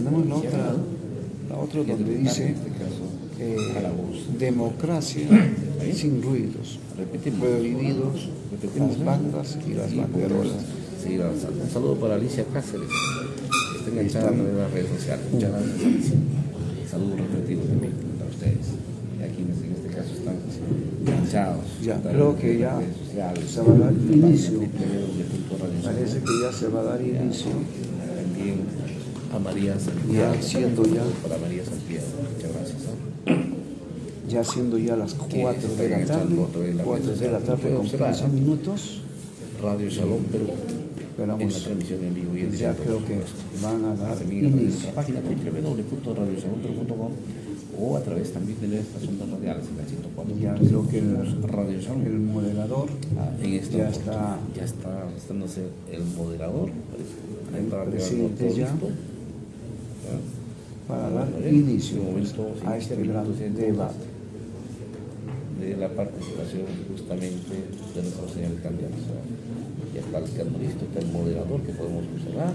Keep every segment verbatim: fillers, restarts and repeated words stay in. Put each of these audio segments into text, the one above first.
tenemos la otra, la otra donde dice eh, democracia sin ruidos, prohibidos las bandas y las banderolas. Seguir avanzando. Un saludo para Alicia Cáceres, que está enganchada en las redes sociales. Muchas gracias, Alicia. Saludos repetidos también para ustedes. Y aquí en este caso están enganchados. Ya, creo que ya se va a dar inicio. Parece que ya se va a dar inicio. También a María Santiago. Ya siendo ya. Para María Santiago. Muchas gracias. Ya siendo ya las cuatro de la tarde. cuatro de la tarde con quince minutos. Radio Shalom Perú. Esperamos, en la transmisión en vivo y en ya directo. creo que van a dar inicio. A inicio. la página doble u doble u doble u punto radio shalom perú punto com o a través también de las estaciones radiales en la ciento cuatro. Ya creo que el, Radio Shalom. el moderador Ah, en esta ya está, ya está estándose el moderador. el para presidente todo ya listo. para dar En inicio momento, a este gran debate. De la participación justamente de nuestros señores candidatos. Ya está el listo, está el moderador que podemos observar,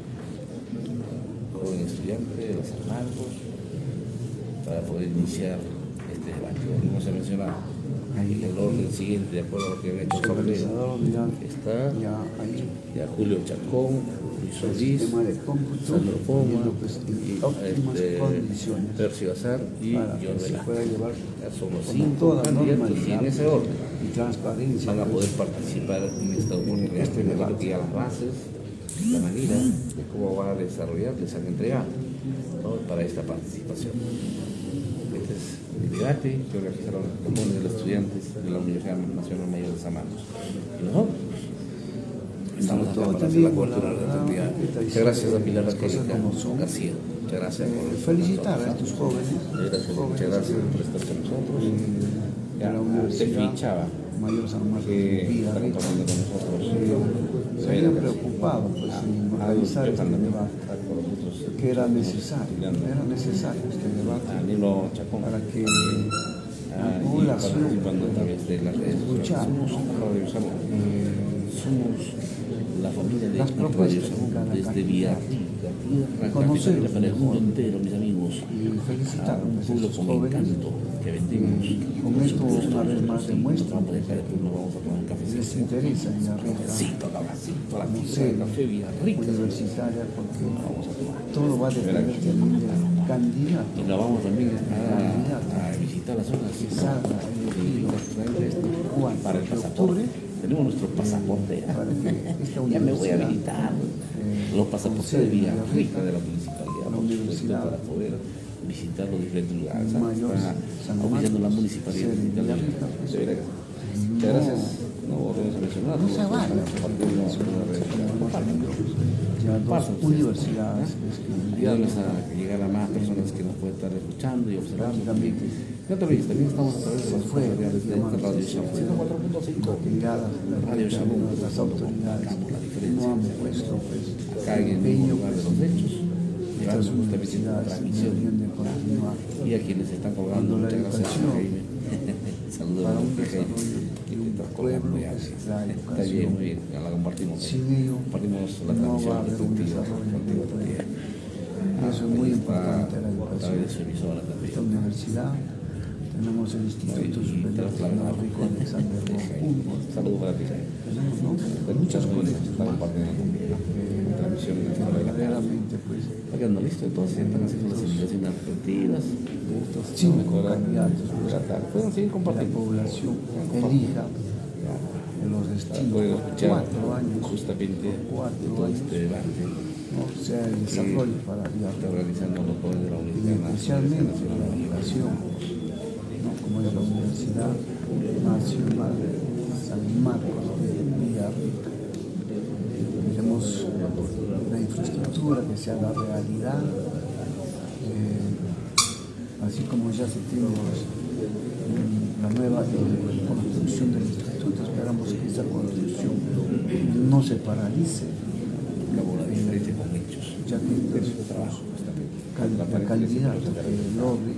joven estudiante de los Arnaldos, para poder iniciar este debate. Como se menciona, el orden siguiente, de acuerdo a lo que han hecho sobre está Ya ahí ya Julio Chacón, Luis el Solís, sistema de cómputo Sandro Poma, pues, en óptimas este, condiciones Percio Azar y para John que se Velázquez. pueda llevar Ya somos con cinco toda candidatos y normalidad en ese orden y transparencia van a pues, poder participar en esta oportunidad. este Primero debate. que ya las bases, la manera de cómo va a desarrollar, les han entregado, ¿no? Para esta participación. Este es el debate que organizaron los comunes de los estudiantes de la Universidad Nacional Mayor de San Marcos. Y nosotros estamos acá para hacer la cobertura de la actividad. Muchas gracias a Pilar Angélica García. Muchas gracias por Eh, felicitar a estos jóvenes, Gracias, jóvenes muchas gracias por estar con nosotros. de Ya, la usted Universidad fichaba Mayor San Marcos de que está Villarrica. compartiendo con nosotros. Se habían preocupado pues, en organizar este debate, que era necesario, era necesario este debate Danilo Chacón. para que Ah, la y población participando a través de las redes sociales. escuchara Somos Radio Shalom. Somos la familia de las Radio propuestas de Shalom cada desde candidato. Villarrica, tierra Conocer capital para el mundo entero, mis amigos. y felicitar Un a pueblo estos con jóvenes. encanto que vendimos. Y con esto una vez más demuestran Vamos a dejar que nos vamos a tomar un Les cafecito. interesa en la red Cafecito, cafecito, la no pizza sé, de café Villarrica. universitaria, porque todo va a depender también del candidato Y nos vamos también a, a visitar las zonas que salga elegido para el pasaporte. Tenemos nuestro pasaporte ya. para que esta Ya me voy a universidad habilitar eh, los pasaportes de Villarrica de la municipalidad, la por supuesto, universidad para poder visitar los diferentes lugares. Mayor Está San oficiando la Marcos, municipalidad sede de de Villarrica, pues, de Villarrica. Muchas gracias. No volvemos a mencionar. no se vaya, porque Compartimos son una red. ya dos Compartan. universidades pues, que Ayúdanos a que llegar a más personas que nos pueden estar escuchando y observando también. No te olvides, también estamos a través de las fue radiales de esta Radio Shalom. ciento cuatro punto cinco. retiradas de la Radio Shalom. las autoridades Marcamos la no diferencia. han puesto pues, Acá en el mismo lugar de los hechos, estas llevando justamente la universidades transmisión. deberían de continuar Y a quienes están colgando, Cuando la muchas gracias, educación Jaime. Saludos para a un Jaime. desarrollo de un pueblo Ya, es sí. la Está bien, muy bien, educación. ya la compartimos. Sin ello Compartimos la no transmisión va a haber un respectiva. desarrollo contigo del pueblo. también. Eso es muy Está importante la a través de educación. su emisora Esta también. universidad, tenemos el Instituto Y Superior tras la Tecnológico Alexander Humboldt. Saludos para ti, Jaime. Tenemos, ¿no? Hay muchas cosas cosas que están compartiendo conmigo. La transmisión de la escuela de la casa. verdaderamente pues Está quedando listo, entonces están haciendo las invitaciones respectivas. de estos cinco candidatos pues, Pueden seguir la compartiendo. población elija de los destinos Pueden por escuchar cuatro años, justamente cuatro todo años, este debate ¿no? sea el desarrollo para que está Villarrica. organizando los jóvenes de la Y Universidad especialmente Nacional la de educación, ¿no? como es la Universidad Nacional de San Marcos de Villarrica. Queremos la infraestructura que se haga realidad, eh, así como ya se tiene pues, la nueva eh, construcción del instituto, esperamos que esta construcción no se paralice, la diferencia con hechos. ya que pues, cal- la candidata que logre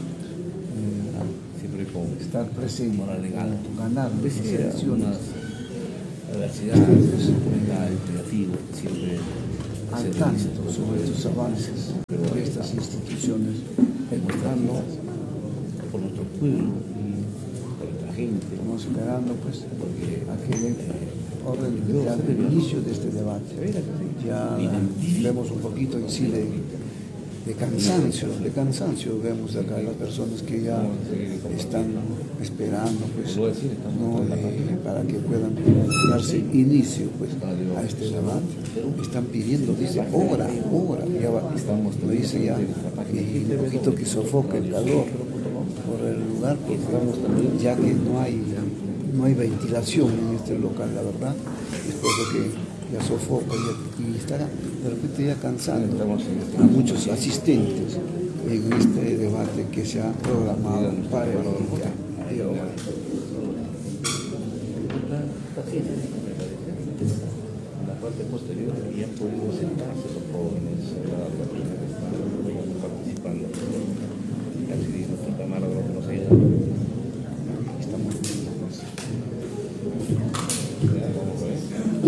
eh, Siempre con estar presente, moral legal. ganar las Pues sí, elecciones, algunas adversidades, comunidad, creativo, siempre al se tanto realiza. sobre estos avances. Pero las instituciones demostrando por nuestro pueblo y por nuestra gente. Estamos esperando pues a que den orden del inicio de este debate. Ya vemos un poquito en sí de, de cansancio, de cansancio vemos acá las personas que ya están esperando pues, ¿no? eh, para que puedan darse inicio pues, a este debate. Están pidiendo, dice, hora, hora, ya va, estamos, lo dice ya, y un poquito que sofoca el calor por el lugar, porque ya que no hay, no hay ventilación en este local, la verdad, es por lo que ya sofoca y, y está de repente ya cansando a muchos asistentes en este debate que se ha programado para el día de hoy. En la parte posterior ya han podido sentarse los jóvenes, las personas que están participando. Casi dice nuestro camarógrafo que nos ayuda. Estamos listos. Vamos a ver.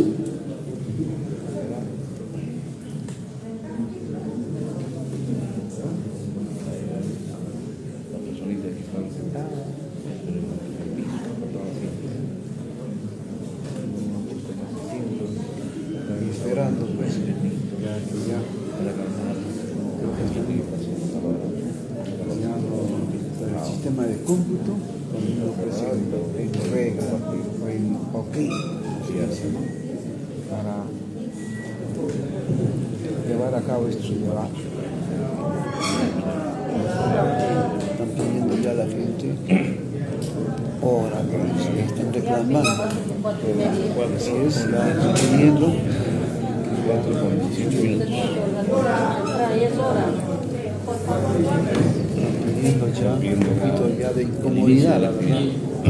Las personitas que están sentadas, pero en el piso, por todas las Están esperando pues ya que ya para alcanzar el sistema de cómputo cuando pues en regla o en ok para llevar a cabo este debate. Están pidiendo ya la gente hora que están reclamando. Así es, ya están pidiendo cuatro con dieciocho minutos. pidiendo ya un poquito ya de incomodidad, la verdad.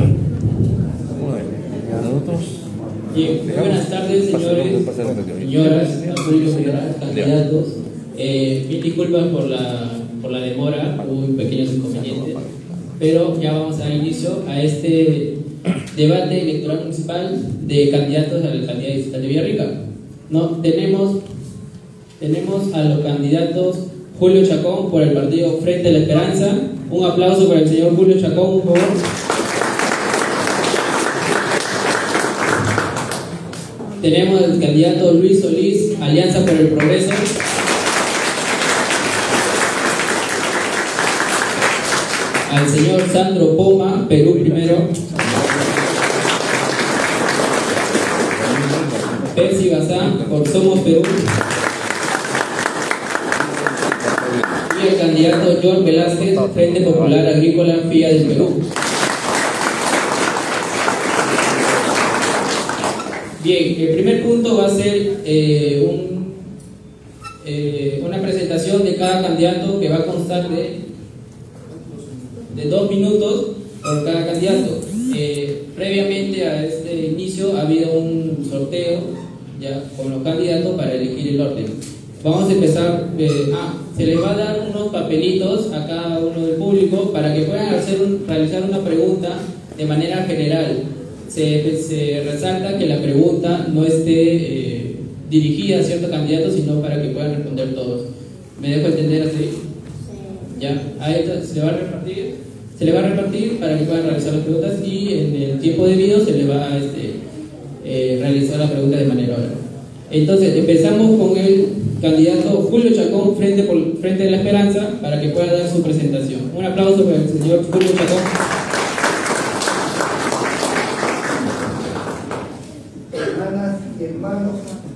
Bueno, nosotros Bien, buenas tardes, señores, señoras, público general, candidatos. Eh, mil disculpas por la, por la demora, hubo pequeños inconvenientes, pero ya vamos a dar inicio a este debate electoral municipal de candidatos a la alcaldía distrital de Villarrica. No, tenemos, tenemos a los candidatos Julio Chacón por el partido Frente a la Esperanza. Un aplauso para el señor Julio Chacón, por favor. Tenemos al candidato Luis Solís, Alianza por el Progreso. Al señor Sandro Poma, Perú Primero. Percy Bazán, por Somos Perú. Y el candidato John Velázquez, Frente Popular Agrícola F I A del Perú. Bien, el primer punto va a ser eh, un, eh, una presentación de cada candidato que va a constar de, de dos minutos por cada candidato. Eh, previamente a este inicio ha habido un sorteo ya con los candidatos para elegir el orden. Vamos a empezar, eh, ah, se les va a dar unos papelitos a cada uno del público para que puedan hacer un, realizar una pregunta de manera general. Se, se resalta que la pregunta no esté eh, dirigida a cierto candidato, sino para que puedan responder todos. ¿Me dejo entender así? Sí. Ya, a esto se le va a repartir, se le va a repartir para que puedan realizar las preguntas y en el tiempo debido se le va a este, eh, realizar la pregunta de manera oral. Entonces, empezamos con el candidato Julio Chacón, Frente, por, Frente de la Esperanza, para que pueda dar su presentación. Un aplauso para el señor Julio Chacón. Hermanas y hermanos,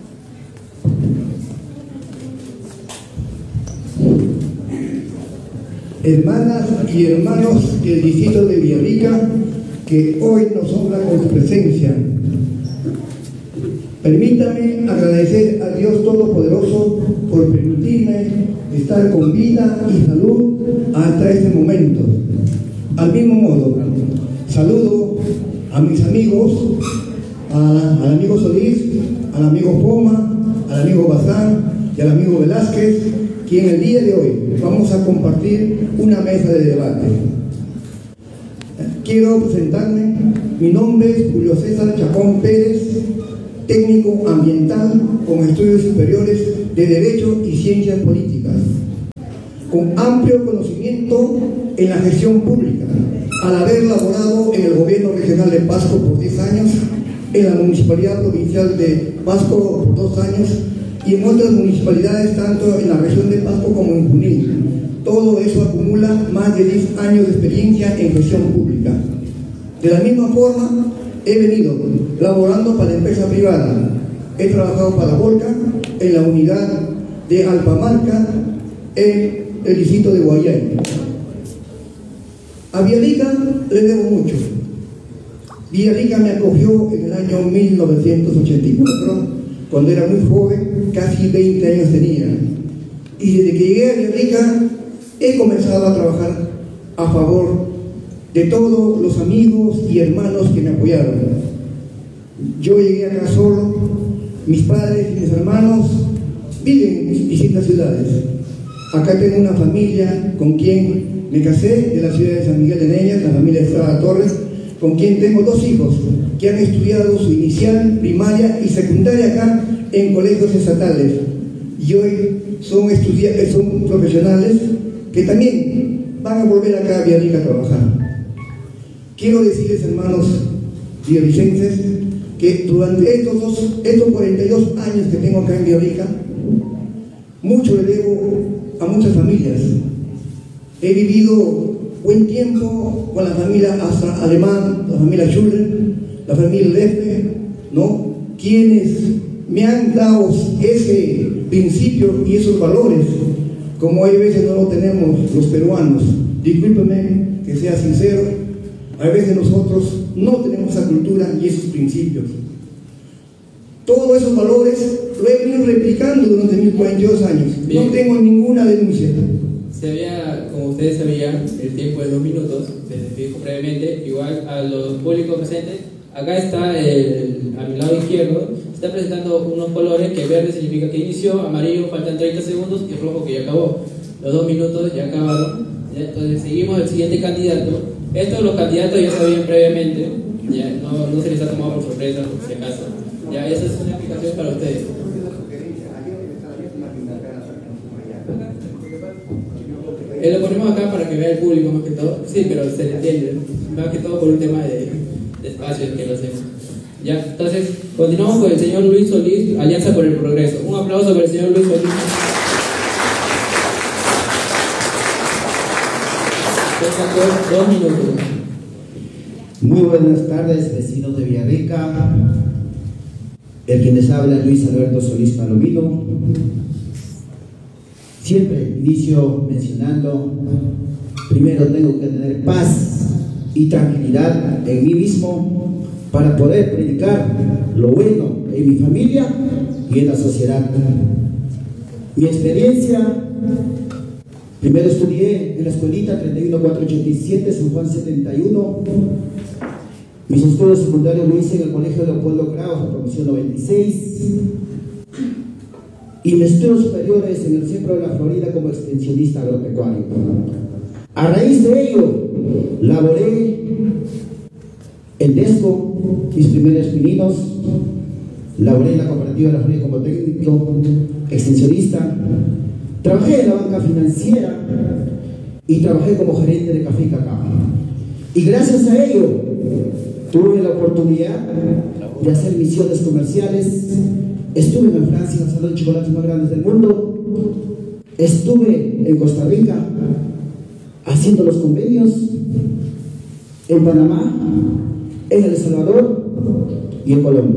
hermanas y hermanos del distrito de Villarrica, que hoy nos honra con su presencia. Permítame agradecer a Dios Todopoderoso por permitirme estar con vida y salud hasta este momento. Al mismo modo, saludo a mis amigos, a, al amigo Solís, al amigo Poma, al amigo Bazán y al amigo Velázquez, quien el día de hoy vamos a compartir una mesa de debate. Quiero presentarme. Mi nombre es Julio César Chacón Pérez, técnico ambiental con estudios superiores de Derecho y Ciencias Políticas. con amplio conocimiento en la gestión pública, al haber laborado en el gobierno regional de Pasco por diez años, en la municipalidad provincial de Pasco por dos años y en otras municipalidades tanto en la región de Pasco como en Junín. Todo eso acumula más de diez años de experiencia en gestión pública. De la misma forma, he venido laborando para empresa privada. He trabajado para Volca en la unidad de Alpamarca en el distrito de Guayay. A Villarrica le debo mucho. Villarrica me acogió en el año mil novecientos ochenta y cuatro, cuando era muy joven, casi veinte años tenía. Y desde que llegué a Villarrica he comenzado a trabajar a favor de todos los amigos y hermanos que me apoyaron. Yo llegué acá solo, mis padres y mis hermanos viven en distintas ciudades. Acá tengo una familia con quien me casé, de la ciudad de San Miguel de Neñas, la familia Estrada Torres, con quien tengo dos hijos que han estudiado su inicial, primaria y secundaria acá en colegios estatales. Y hoy son estudiantes, son profesionales que también van a volver acá a Villarrica a trabajar. Quiero decirles, hermanos villarricenses, que durante estos, dos, estos cuarenta y dos años que tengo acá en Villarrica, mucho le debo a muchas familias. He vivido buen tiempo con la familia Astra Alemán, la familia Schuller, la familia Lefe, ¿no? Quienes me han dado ese principio y esos valores, como hay veces no lo tenemos los peruanos. Discúlpeme que sea sincero, a veces nosotros no tenemos esa cultura y esos principios. Todos esos valores lo he venido replicando durante mis cuarenta y dos años. Bien. No tengo ninguna denuncia. Se había, como ustedes sabían, el tiempo de dos minutos, se dijo brevemente, igual a los públicos presentes. Acá está, el, a mi lado izquierdo, está presentando unos colores que verde significa que inició, amarillo faltan treinta segundos y rojo que ya acabó. Los dos minutos ya acabaron. ¿Ya? Entonces seguimos el siguiente candidato. Estos los candidatos ya sabían previamente, ya no, no se les ha tomado por sorpresa, por si acaso. Ya, esa es una explicación para ustedes. Eh, lo ponemos acá para que vea el público más que todo. Sí, pero se le entiende. Más que todo por un tema de, de espacio que lo hacemos. Ya, entonces, continuamos con el señor Luis Solís, Alianza por el Progreso. Un aplauso para el señor Luis Solís. Dos minutos. Muy buenas tardes, vecinos de Villarrica. El quien les habla, Luis Alberto Solís Palomino. Siempre inicio mencionando, primero tengo que tener paz y tranquilidad en mí mismo para poder predicar lo bueno en mi familia y en la sociedad. Mi experiencia: primero estudié en la escuelita treinta y uno mil cuatrocientos ochenta y siete, San Juan setenta y uno. Mis estudios secundarios lo hice en el Colegio Leopoldo Kraus, promoción noventa y seis. Y mis estudios superiores en el Centro de la Florida como extensionista agropecuario. A raíz de ello, laboré en Desco, mis primeros pininos. Laboré en la Cooperativa de la Florida como técnico extensionista. Trabajé en la banca financiera y trabajé como gerente de café y cacao. Y gracias a ello tuve la oportunidad de hacer misiones comerciales. Estuve en Francia, en el salón de chocolates más grandes del mundo. Estuve en Costa Rica haciendo los convenios, en Panamá, en El Salvador y en Colombia.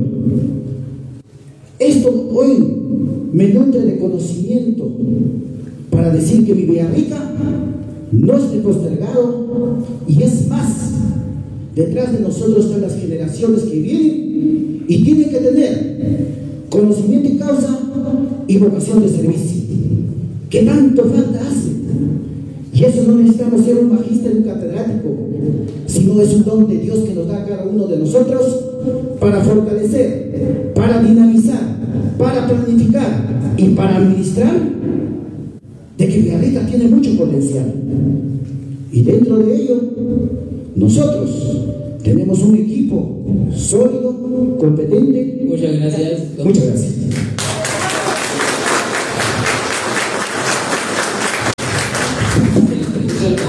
Esto hoy me nutre de conocimiento para decir que mi Villarrica no esté postergado, y es más, detrás de nosotros están las generaciones que vienen y tienen que tener conocimiento y causa y vocación de servicio, que tanto falta hace. Y eso no necesitamos ser un magíster, un catedrático, sino es un don de Dios que nos da a cada uno de nosotros para fortalecer, para dinamizar, para planificar y para administrar, de que Villarrica tiene mucho potencial. Y dentro de ello, nosotros tenemos un equipo sólido, competente. Muchas gracias. Muchas gracias.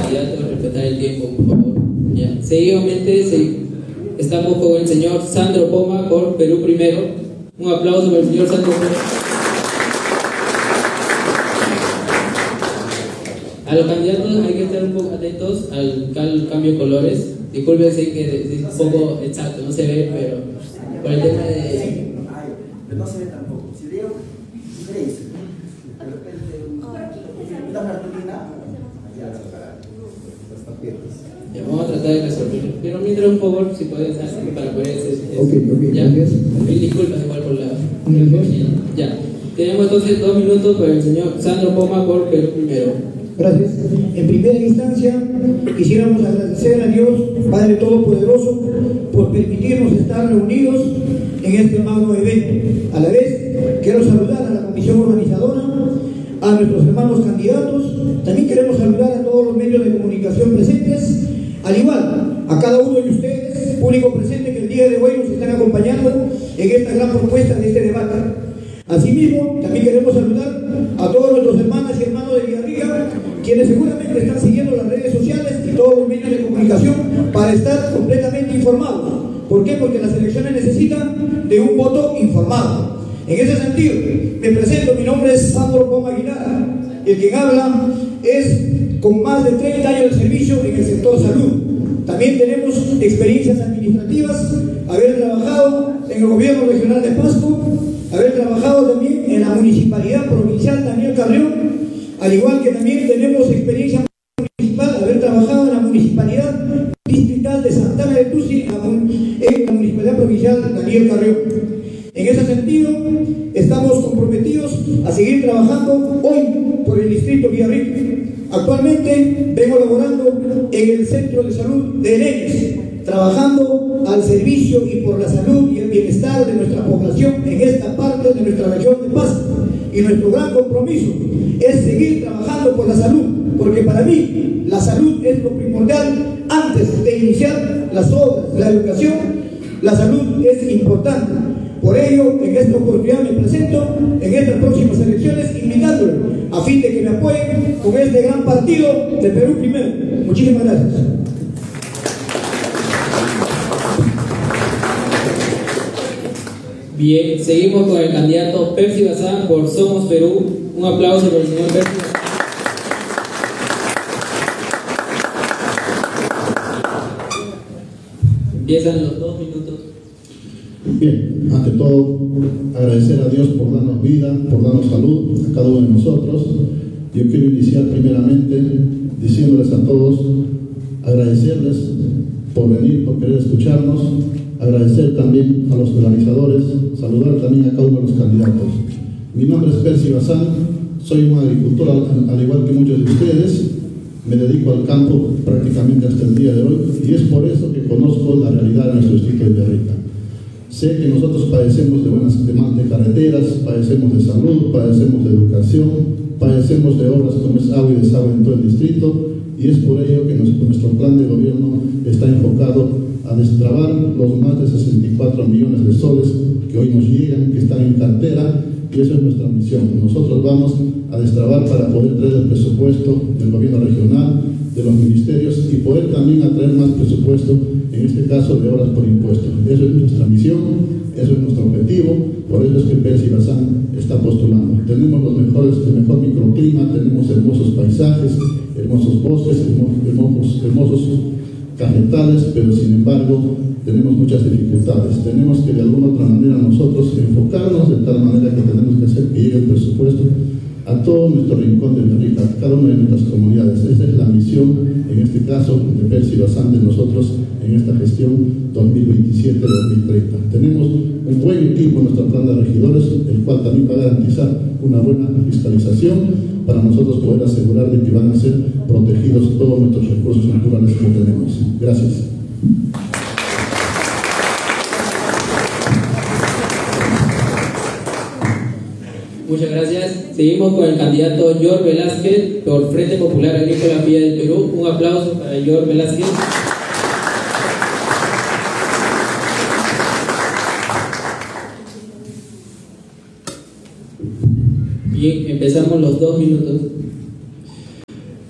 candidatos respetar el tiempo, por favor. Ya. Seguidamente se, estamos con el señor Sandro Poma por Perú Primero. Un aplauso para el señor Sandro Poma. A los candidatos hay que estar un poco atentos al, al cambio de colores. Discúlpense que es un poco exacto, no se ve, pero por el tema de... Pero no se ve tampoco. Si veo, si veis, de repente una cartulina, ya, vamos a tratar de resolverlo. Pero mientras, un favor, si puedes hacer para poder hacer. Ok, ok, ya. gracias. Mil disculpas igual por la. Gracias. Ya. Tenemos entonces dos minutos para el señor Sandro Poma por Perú Primero. Gracias. En primera instancia, quisiéramos agradecer a Dios, Padre Todopoderoso, por permitirnos estar reunidos en este magno evento. A la vez, quiero saludar a la comisión organizadora, a nuestros hermanos candidatos. También queremos saludar a todos los medios de comunicación presentes, al igual a cada uno de ustedes, público presente que el día de hoy nos están acompañando en esta gran propuesta de este debate. Asimismo, también queremos saludar a todos nuestros hermanas y hermanos de Villarrica, quienes seguramente están siguiendo las redes sociales y todos los medios de comunicación para estar completamente informados. ¿Por qué? Porque las elecciones necesitan de un voto informado. En ese sentido, me presento, mi nombre es Sandro Poma Aguilar, el que habla es con más de treinta años de servicio en el sector salud. También tenemos experiencias administrativas, haber trabajado en el gobierno regional de Pasco, haber trabajado también en la municipalidad provincial Daniel Carrión, al igual que también tenemos experiencia municipal, haber trabajado en la municipalidad distrital de Santana de Tusi, en la municipalidad provincial Daniel Carrión. En ese sentido, estamos comprometidos a seguir trabajando hoy por el distrito Villarrica. Actualmente vengo laborando en el Centro de Salud de Hereñas, trabajando al servicio y por la salud y el bienestar de nuestra población en esta parte de nuestra región de Pasco. Y nuestro gran compromiso es seguir trabajando por la salud, porque para mí la salud es lo primordial antes de iniciar las obras, la educación. La salud es importante. Por ello, en esta oportunidad me presento en estas próximas elecciones invitándole a fin de que me apoyen con este gran partido de Perú Primero. Muchísimas gracias. Bien, seguimos con el candidato Percy Bazán por Somos Perú. Un aplauso para el señor Percy Bazán. Empiezan los dos minutos. Bien, ante todo, agradecer a Dios por darnos vida, por darnos salud a cada uno de nosotros. Yo quiero iniciar primeramente diciéndoles a todos, agradecerles por venir, por querer escucharnos, agradecer también a los organizadores, saludar también a cada uno de los candidatos. Mi nombre es Percy Bazán, soy un agricultor al, al igual que muchos de ustedes, me dedico al campo prácticamente hasta el día de hoy y es por eso que conozco la realidad de nuestro distrito de Villarrica. Sé que nosotros padecemos de buenas de, de carreteras, padecemos de salud, padecemos de educación, padecemos de obras como es agua y desagüe en todo el distrito y es por ello que nuestro, nuestro plan de gobierno está enfocado a destrabar los más de sesenta y cuatro millones de soles que hoy nos llegan, que están en cartera, y eso es nuestra misión. Nosotros vamos a destrabar para poder traer el presupuesto del gobierno regional, de los ministerios y poder también atraer más presupuesto, en este caso de obras por impuestos. Eso es nuestra misión, eso es nuestro objetivo, por eso es que Percy Bazán está postulando. Tenemos los mejores, el mejor microclima, tenemos hermosos paisajes, hermosos bosques, hermosos, hermosos cafetales, pero sin embargo tenemos muchas dificultades. Tenemos que de alguna otra manera nosotros enfocarnos de tal manera que tenemos que hacer que llegue el presupuesto a todo nuestro rincón de Villarrica, a cada una de nuestras comunidades. Esa es la misión, en este caso, de Percy Bazán, de nosotros en esta gestión dos mil veintisiete a dos mil treinta. Tenemos un buen equipo en nuestro plan de regidores, el cual también va a garantizar una buena fiscalización para nosotros poder asegurar de que van a ser protegidos todos nuestros recursos naturales que tenemos. Gracias. Muchas gracias. Seguimos con el candidato George Velázquez por Frente Popular Agrícola Vía del Perú. Un aplauso para George Velázquez. Bien, empezamos los dos minutos.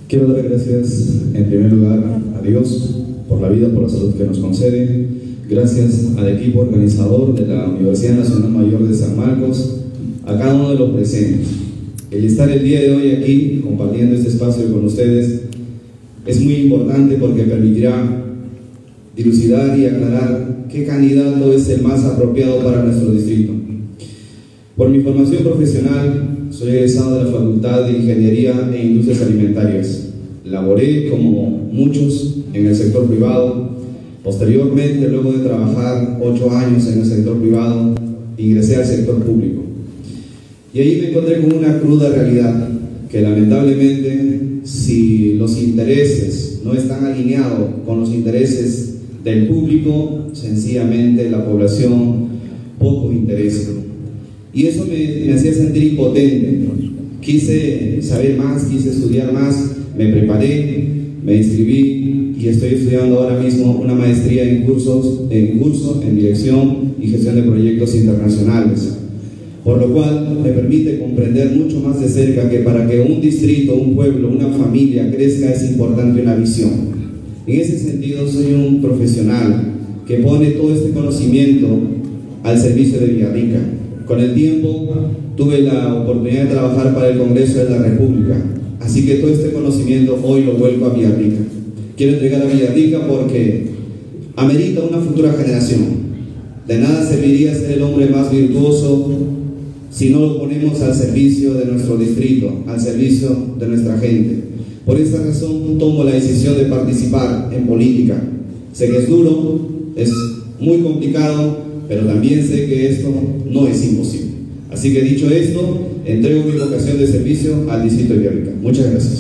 Quiero dar gracias en primer lugar a Dios por la vida, por la salud que nos concede. Gracias al equipo organizador de la Universidad Nacional Mayor de San Marcos, a cada uno de los presentes. El estar el día de hoy aquí compartiendo este espacio con ustedes es muy importante porque permitirá dilucidar y aclarar qué candidato es el más apropiado para nuestro distrito. Por mi formación profesional, soy egresado de la Facultad de Ingeniería e Industrias Alimentarias. Laboré, como muchos, en el sector privado. Posteriormente, luego de trabajar ocho años en el sector privado, ingresé al sector público. Y ahí me encontré con una cruda realidad, que lamentablemente, si los intereses no están alineados con los intereses del público, sencillamente la población poco interesa. Y eso me, me hacía sentir impotente. Quise saber más, quise estudiar más, me preparé, me inscribí y estoy estudiando ahora mismo una maestría en cursos, en curso en dirección y gestión de proyectos internacionales, por lo cual me permite comprender mucho más de cerca que para que un distrito, un pueblo, una familia crezca es importante una visión. En ese sentido soy un profesional que pone todo este conocimiento al servicio de Villarrica. Con el tiempo tuve la oportunidad de trabajar para el Congreso de la República, así que todo este conocimiento hoy lo vuelvo a Villarrica. Quiero entregar a Villarrica porque amerita una futura generación. De nada serviría ser el hombre más virtuoso si no lo ponemos al servicio de nuestro distrito, al servicio de nuestra gente. Por esta razón tomo la decisión de participar en política. Sé que es duro, es muy complicado, pero también sé que esto no es imposible. Así que dicho esto, entrego mi vocación de servicio al distrito de Villarrica. Muchas gracias.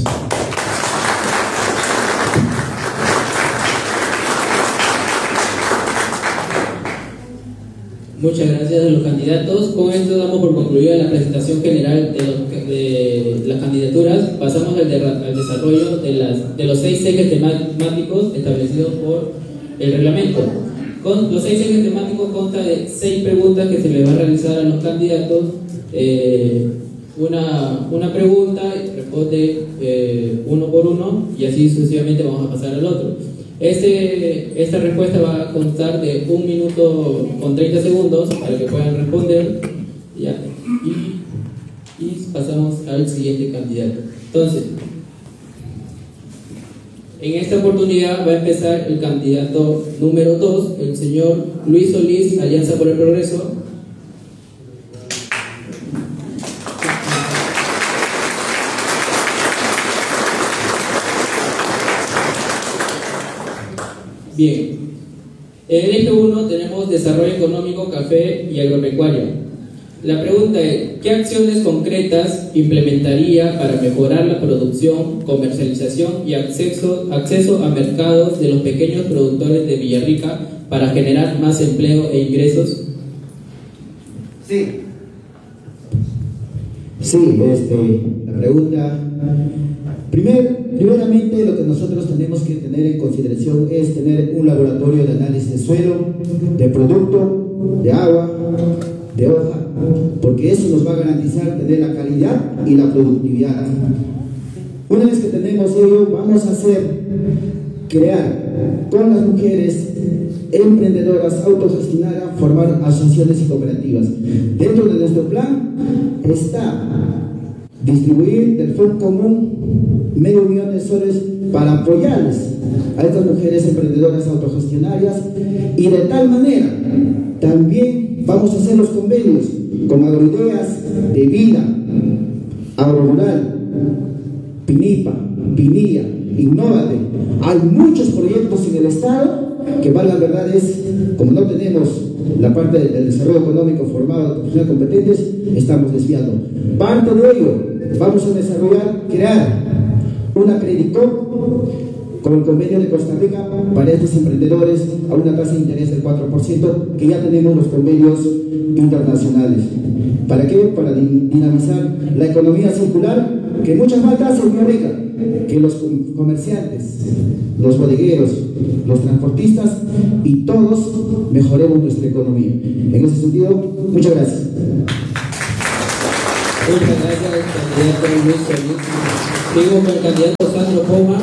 Muchas gracias a los candidatos. Con esto damos por concluida la presentación general de, los, de las candidaturas. Pasamos al, de, al desarrollo de, las, de los seis ejes temáticos establecidos por el reglamento. Con los seis ejes temáticos consta de seis preguntas que se les va a realizar a los candidatos. Eh, una, una pregunta, responde eh, uno por uno y así sucesivamente vamos a pasar al otro. Este, esta respuesta va a constar de un minuto con treinta segundos para que puedan responder. Ya, y, y pasamos al siguiente candidato. Entonces, en esta oportunidad va a empezar el candidato número dos, el señor Luis Solís, Alianza por el Progreso. Bien, en el eje uno tenemos desarrollo económico, café y agropecuaria. La pregunta es, ¿qué acciones concretas implementaría para mejorar la producción, comercialización y acceso, acceso a mercados de los pequeños productores de Villarrica para generar más empleo e ingresos? Sí. Sí, este, la pregunta... Primer, primeramente, lo que nosotros tenemos que tener en consideración es tener un laboratorio de análisis de suelo, de producto, de agua, de hoja, porque eso nos va a garantizar tener la calidad y la productividad. Una vez que tenemos ello, vamos a hacer, crear con las mujeres emprendedoras autogestionadas, formar asociaciones y cooperativas. Dentro de nuestro plan está distribuir del Fondo Común medio millón de soles para apoyarles a estas mujeres emprendedoras autogestionarias, y de tal manera también vamos a hacer los convenios con Agroideas de Vida, Agrorural, Pinipa, Pinilla, Innovate. Hay muchos proyectos en el Estado que, valga la verdad, es como no tenemos la parte del desarrollo económico formado de profesionales competentes, estamos desviando. Parte de ello vamos a desarrollar, crear una Credicop con el convenio de Costa Rica para estos emprendedores a una tasa de interés del cuatro por ciento, que ya tenemos los convenios internacionales. ¿Para qué? Para dinamizar la economía circular, que mucha falta hace en Villarrica, que los comerciantes, los bodegueros, los transportistas y todos mejoremos nuestra economía. En ese sentido, muchas gracias. Muchas gracias, candidato Luis Feliz. Sigo con el candidato Sandro Poma.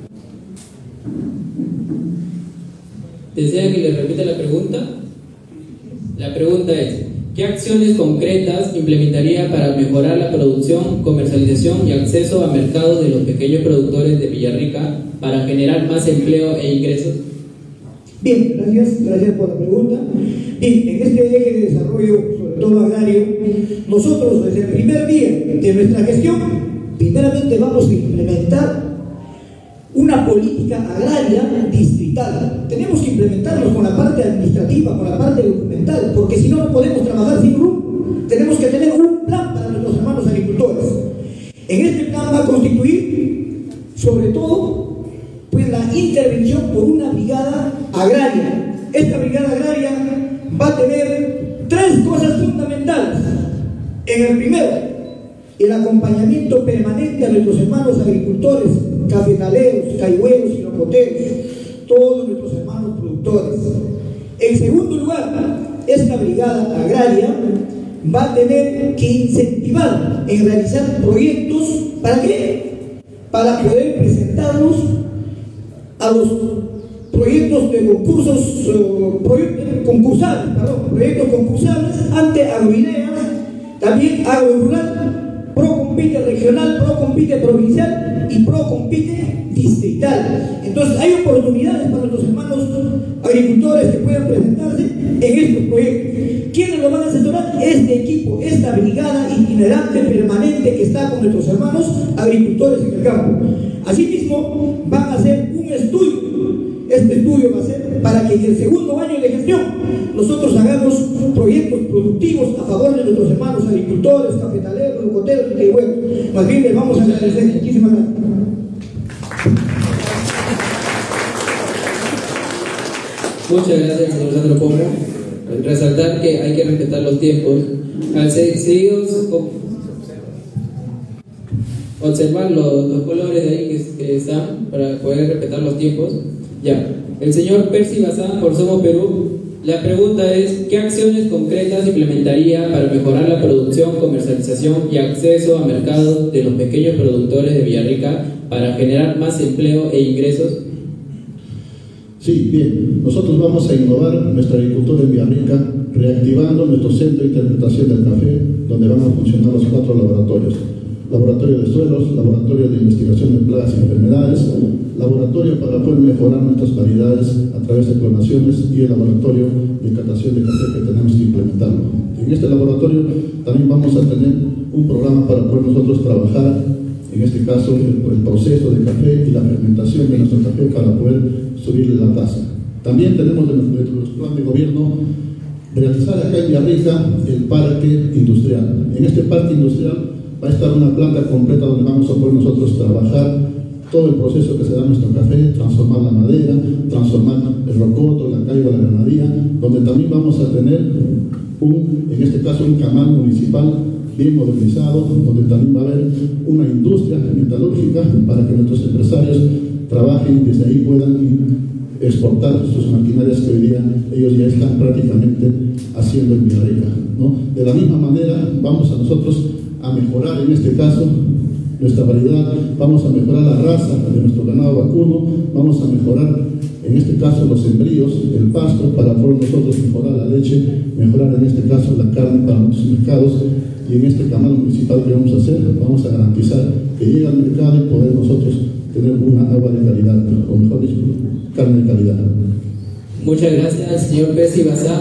¿Desea que le repita la pregunta? La pregunta es: ¿qué acciones concretas implementaría para mejorar la producción, comercialización y acceso a mercados de los pequeños productores de Villarrica para generar más empleo e ingresos? Bien, gracias, gracias por la pregunta. Bien, en este eje de desarrollo, sobre todo agrario, nosotros desde el primer día de nuestra gestión, primeramente vamos a implementar una política agraria distrital. Tenemos que implementarlo con la parte administrativa, con la parte documental, porque si no, no podemos trabajar sin rumbo. Tenemos que tener un plan para nuestros hermanos agricultores. En este plan va a constituir, sobre todo, pues la intervención por una brigada agraria. Esta brigada agraria va a tener tres cosas fundamentales. En el primero, el acompañamiento permanente a nuestros hermanos agricultores, cafetaleros, caigüeros y locoteros, todos nuestros hermanos productores. En segundo lugar, esta brigada agraria va a tener que incentivar en realizar proyectos. ¿Para qué? Para poder presentarlos a los proyectos de concursos, uh, proyectos concursales, perdón, proyectos concursables ante Agroideas, también Agrorural, Procompite regional, Procompite provincial y Procompite distrital. Entonces hay oportunidades para nuestros hermanos agricultores que puedan presentarse en estos proyectos. ¿Quiénes lo van a asesorar? Este equipo, esta brigada itinerante permanente que está con nuestros hermanos agricultores en el campo. Asimismo, van a hacer un estudio. Este estudio va a ser para que en el segundo año de gestión nosotros hagamos proyectos productivos a favor de nuestros hermanos agricultores, cafetaleros, locoteros y caigüeros. Más bien les vamos a agradecer. Muchísimas gracias. Muchas gracias, señor Sandro Poma. Resaltar que hay que respetar los tiempos. Al seguidos observar los, los colores de ahí que, que están para poder respetar los tiempos. Ya, el señor Percy Bazán por Somos Perú. La pregunta es: ¿qué acciones concretas implementaría para mejorar la producción, comercialización y acceso a mercados de los pequeños productores de Villarrica para generar más empleo e ingresos? Sí, bien, nosotros vamos a innovar nuestra agricultura en Villarrica, reactivando nuestro centro de interpretación del café, donde van a funcionar los cuatro laboratorios: laboratorio de suelos, laboratorio de investigación de plagas y enfermedades, laboratorio para poder mejorar nuestras variedades a través de clonaciones y el laboratorio de catación de café que tenemos que implementarlo. En este laboratorio también vamos a tener un programa para poder nosotros trabajar, en este caso, el, el proceso de café y la fermentación de nuestro café para poder subirle la tasa. También tenemos de nuestro plan de gobierno realizar acá en Villarrica el parque industrial. En este parque industrial va a estar una planta completa donde vamos a poder nosotros trabajar todo el proceso que se da en nuestro café, transformar la madera, transformar el rocoto, la caigua, la granadía, donde también vamos a tener un, en este caso, un camal municipal bien modernizado, donde también va a haber una industria metalúrgica para que nuestros empresarios trabajen y desde ahí puedan exportar sus maquinarias que hoy día ellos ya están prácticamente haciendo en Villarrica, ¿no? De la misma manera vamos a nosotros a mejorar en este caso nuestra variedad, vamos a mejorar la raza de nuestro ganado vacuno, vamos a mejorar en este caso los sembríos, el pasto, para poder nosotros mejorar la leche, mejorar en este caso la carne para nuestros mercados, y en este canal municipal que vamos a hacer, vamos a garantizar que llegue al mercado y poder nosotros tener una agua de calidad, o mejor dicho, carne de calidad. Muchas gracias, señor Percy Bazán.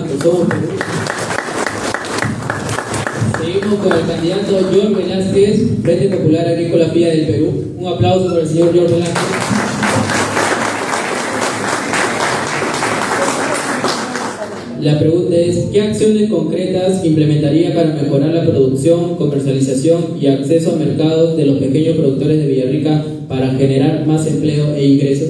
Seguimos con el candidato John Velázquez, Frente Popular Agrícola F I A del Perú. Un aplauso para el señor John Velázquez. La pregunta es: ¿qué acciones concretas implementaría para mejorar la producción, comercialización y acceso a mercados de los pequeños productores de Villarrica para generar más empleo e ingresos?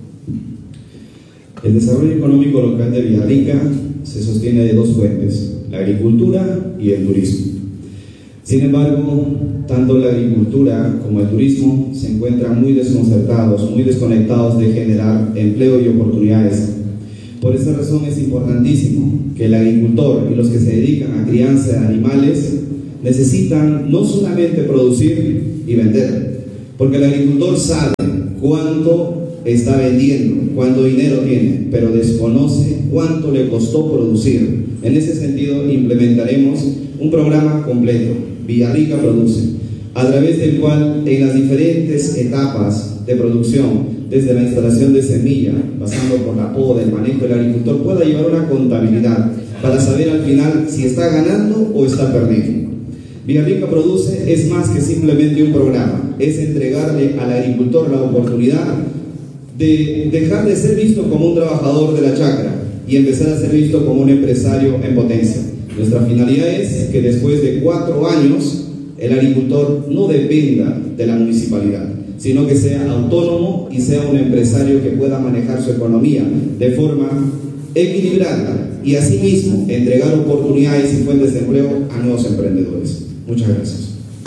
El desarrollo económico local de Villarrica se sostiene de dos fuentes: la agricultura y el turismo. Sin embargo, tanto la agricultura como el turismo se encuentran muy desconcertados, muy desconectados de generar empleo y oportunidades. Por esa razón es importantísimo que el agricultor y los que se dedican a crianza de animales necesitan no solamente producir y vender, porque el agricultor sabe cuánto está vendiendo, cuánto dinero tiene, pero desconoce cuánto le costó producir. En ese sentido, implementaremos un programa completo, Villarrica Produce, a través del cual en las diferentes etapas de producción, desde la instalación de semilla, pasando por la poda, el manejo del agricultor, pueda llevar una contabilidad para saber al final si está ganando o está perdiendo. Villarrica Produce es más que simplemente un programa, es entregarle al agricultor la oportunidad de dejar de ser visto como un trabajador de la chacra y empezar a ser visto como un empresario en potencia. Nuestra finalidad es que después de cuatro años el agricultor no dependa de la municipalidad, sino que sea autónomo y sea un empresario que pueda manejar su economía de forma equilibrada y asimismo entregar oportunidades y fuentes de empleo a nuevos emprendedores. Muchas gracias.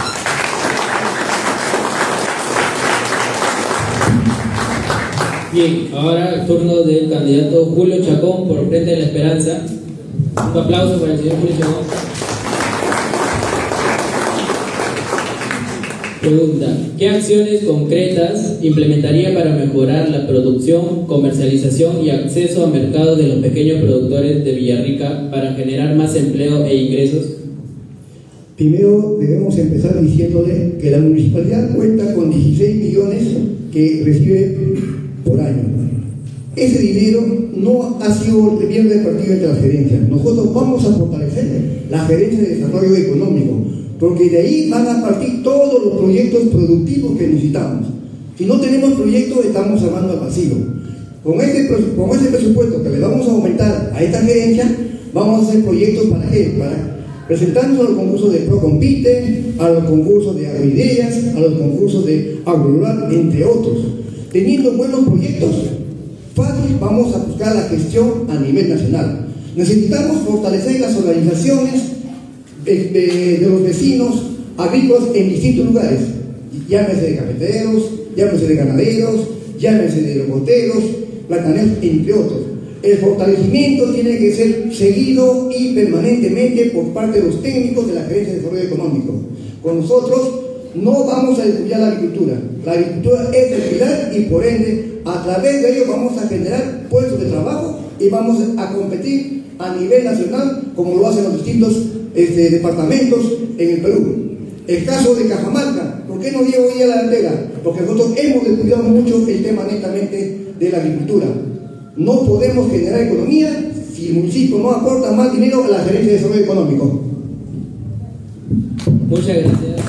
Bien, ahora el turno del candidato Julio Chacón por Frente de la Esperanza. Un aplauso para el señor Julio Chacón. Pregunta: ¿qué acciones concretas implementaría para mejorar la producción, comercialización y acceso a mercados de los pequeños productores de Villarrica para generar más empleo e ingresos? Primero debemos empezar diciéndole que la municipalidad cuenta con dieciséis millones que recibe por año. Ese dinero no ha sido bien repartido entre las gerencias. Nosotros vamos a fortalecer la gerencia de desarrollo económico, porque de ahí van a partir todos los proyectos productivos que necesitamos. Si no tenemos proyectos, estamos hablando al vacío. Con este, con este presupuesto que le vamos a aumentar a esta gerencia, vamos a hacer proyectos para qué, para presentarnos a los concursos de Procompite, a los concursos de Agroideas, a los concursos de Agrorural, entre otros. Teniendo buenos proyectos, fácil vamos a buscar la gestión a nivel nacional. Necesitamos fortalecer las organizaciones de, de, de los vecinos agrícolas en distintos lugares, llámese de cafeteros, llámese de ganaderos, llámese de locoteros, plataneros, entre otros. El fortalecimiento tiene que ser seguido y permanentemente por parte de los técnicos de la Gerencia de Desarrollo Económico. Con nosotros no vamos a descuidar la agricultura. La agricultura es el pilar y por ende a través de ello vamos a generar puestos de trabajo y vamos a competir a nivel nacional como lo hacen los distintos este, departamentos en el Perú. El caso de Cajamarca, ¿por qué no llevo hoy a la delantera? Porque nosotros hemos descuidado mucho el tema netamente de la agricultura. No podemos generar economía si el municipio no aporta más dinero a la Gerencia de Desarrollo Económico. Muchas gracias.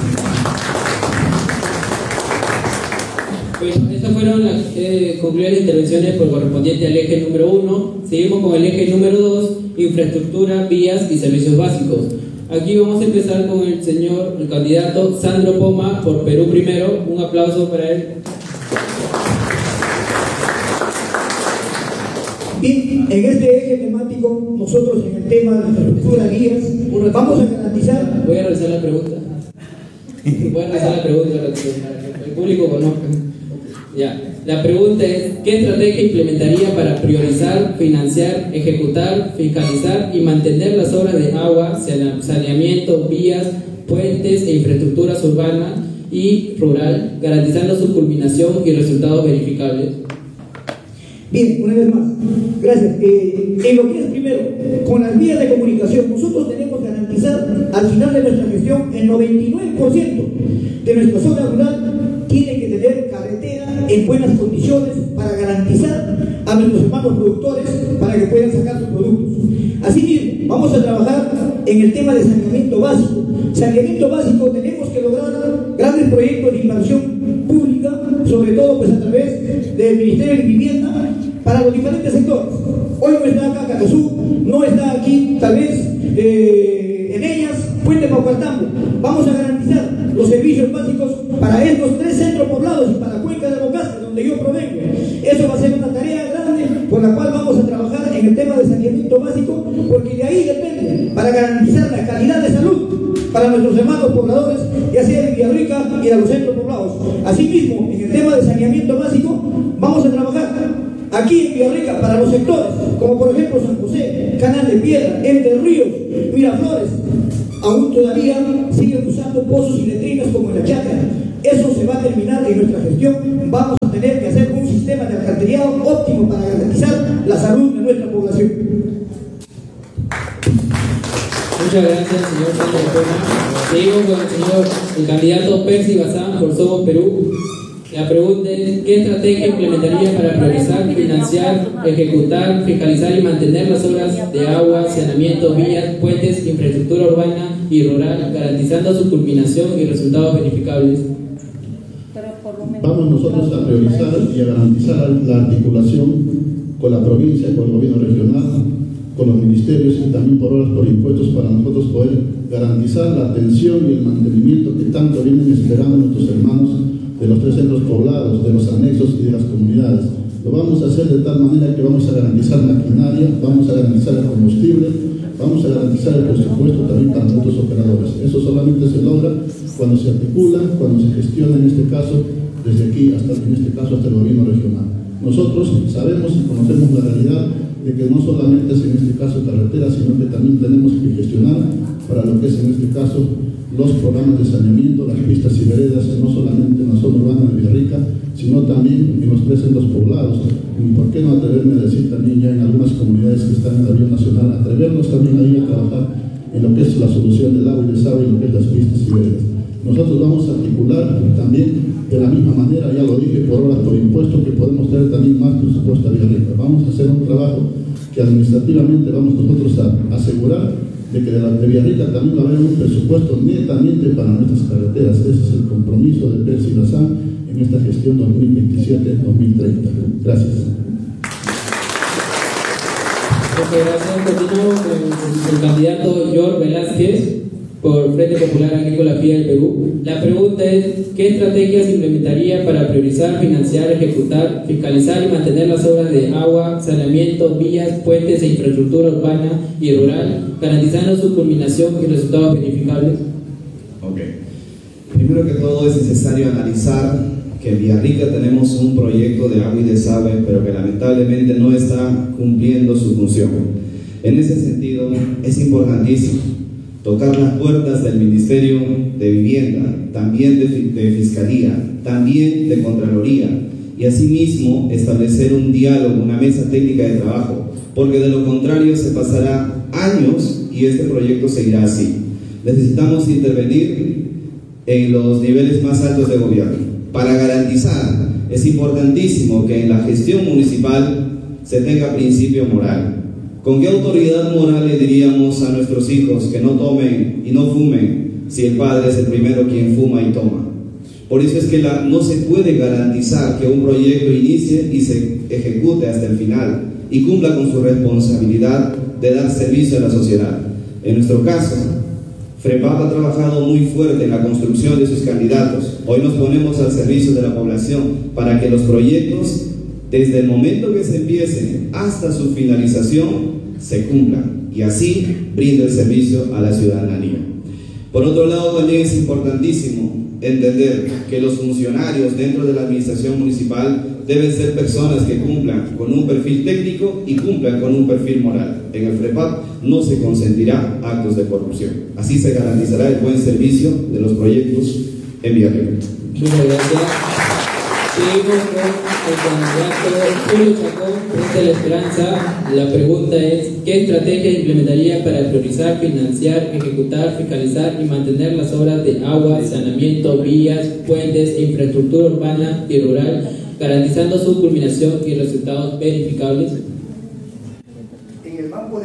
Bueno, estas fueron las eh, concluidas las intervenciones por correspondiente al eje número uno. Seguimos con el eje número dos, infraestructura, vías y servicios básicos. Aquí vamos a empezar con el señor, el candidato Sandro Poma por Perú Primero. Un aplauso para él. Bien, en este eje temático, nosotros en el tema de infraestructura, vías, vamos a garantizar... Voy a realizar la pregunta. Voy a realizar la pregunta para que el público conozca. Ya. La pregunta es: ¿qué estrategia implementaría para priorizar, financiar, ejecutar, fiscalizar y mantener las obras de agua, saneamiento, vías, puentes e infraestructuras urbanas y rural, garantizando su culminación y resultados verificables? Bien, una vez más, gracias. Eh, en lo que es primero, con las vías de comunicación, nosotros tenemos que garantizar al final de nuestra gestión el noventa y nueve por ciento de nuestra zona rural tiene que tener carretera en buenas condiciones para garantizar a nuestros hermanos productores para que puedan sacar sus productos. Asimismo, vamos a trabajar en el tema de saneamiento básico. Saneamiento básico, tenemos que lograr grandes proyectos de inversión pública, sobre todo pues a través del Ministerio de Vivienda, para los diferentes sectores. Hoy no está acá Catasú, no está aquí tal vez eh, en ellas Puente Paucartambo. Vamos a garantizar los servicios básicos para estos tres centros poblados y para Cuenca de Bocasca, donde yo provengo. Eso va a ser una tarea grande por la cual vamos a trabajar en el tema de saneamiento básico, porque de ahí depende para garantizar la calidad de salud para nuestros hermanos pobladores, ya sea de Villarrica y de los centros poblados. Asimismo, en el tema de saneamiento básico, vamos a trabajar aquí en Villarrica para los sectores, como por ejemplo San José, Canal de Piedra, Entre Ríos, Miraflores, aún todavía siguen usando pozos y letrinas como en la chacra. Eso se va a terminar en nuestra gestión. Vamos a tener que hacer un sistema de alcantarillado óptimo para garantizar la salud de nuestra población. Muchas gracias, señor Sánchez Pena. Seguimos con el señor, el candidato Percy Bazán por Somos Perú. La pregunta es: ¿qué estrategia implementaría para priorizar, financiar, ejecutar, fiscalizar y mantener las obras de agua, saneamiento, vías, puentes, infraestructura urbana y rural, garantizando su culminación y resultados verificables? Vamos nosotros a priorizar y a garantizar la articulación con la provincia, con el gobierno regional, con los ministerios y también por horas, por impuestos, para nosotros poder garantizar la atención y el mantenimiento que tanto vienen esperando nuestros hermanos de los tres centros poblados, de los anexos y de las comunidades. Lo vamos a hacer de tal manera que vamos a garantizar maquinaria, vamos a garantizar el combustible, vamos a garantizar el presupuesto también para nuestros operadores. Eso solamente se logra cuando se articula, cuando se gestiona, en este caso, desde aquí hasta, en este caso, hasta el gobierno regional. Nosotros sabemos y conocemos la realidad de que no solamente es en este caso carretera, sino que también tenemos que gestionar para lo que es en este caso los programas de saneamiento, las pistas y veredas, no solamente en la zona urbana de Villarrica, sino también en los tres centros poblados. Y por qué no atreverme a decir también ya en algunas comunidades que están en la vía nacional, atrevernos también ahí a trabajar en lo que es la solución del agua y desagüe y lo que es las pistas y veredas. Nosotros vamos a articular también de la misma manera, ya lo dije, por horas, por impuesto, que podemos traer también más presupuesto a Villarrica. Vamos a hacer un trabajo que administrativamente vamos nosotros a asegurar de que de, la, de Villarrica también va a haber un presupuesto netamente para nuestras carreteras. Ese es el compromiso de Percy Bazán en esta gestión dos mil veintisiete dos mil treinta. Gracias. Muchas gracias. Continuamos con el candidato George Velázquez por Frente Popular Agrícola F I A del Perú. La pregunta es: ¿qué estrategias implementaría para priorizar, financiar, ejecutar, fiscalizar y mantener las obras de agua, saneamiento, vías, puentes e infraestructura urbana y rural, garantizando su culminación y resultados verificables? Ok. Primero que todo es necesario analizar que en Villarrica tenemos un proyecto de agua y desagüe, pero que lamentablemente no está cumpliendo su función. En ese sentido, es importantísimo tocar las puertas del Ministerio de Vivienda, también de, de Fiscalía, también de Contraloría, y asimismo establecer un diálogo, una mesa técnica de trabajo, porque de lo contrario se pasará años y este proyecto seguirá así. Necesitamos intervenir en los niveles más altos de gobierno. Para garantizar, es importantísimo que en la gestión municipal se tenga principio moral. ¿Con qué autoridad moral le diríamos a nuestros hijos que no tomen y no fumen si el padre es el primero quien fuma y toma? Por eso es que la, no se puede garantizar que un proyecto inicie y se ejecute hasta el final y cumpla con su responsabilidad de dar servicio a la sociedad. En nuestro caso, FREPAP ha trabajado muy fuerte en la construcción de sus candidatos. Hoy nos ponemos al servicio de la población para que los proyectos, desde el momento que se empiecen hasta su finalización, se cumplan y así brinde el servicio a la ciudadanía. Por otro lado, también es importantísimo entender que los funcionarios dentro de la administración municipal deben ser personas que cumplan con un perfil técnico y cumplan con un perfil moral. En el FREPAP no se consentirá actos de corrupción. Así se garantizará el buen servicio de los proyectos en Villarrica. Muchas gracias. Seguimos con el candidato Julio Chacón, Frente a la Esperanza. La pregunta es: ¿qué estrategia implementaría para priorizar, financiar, ejecutar, fiscalizar y mantener las obras de agua, saneamiento, vías, puentes e infraestructura urbana y rural, garantizando su culminación y resultados verificables? En el banco de,